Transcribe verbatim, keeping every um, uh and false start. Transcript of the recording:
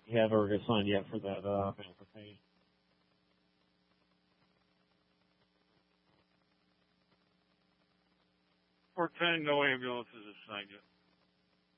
You have her signed yet for that uh, benefit page. Fort Penn, no ambulances have signed yet.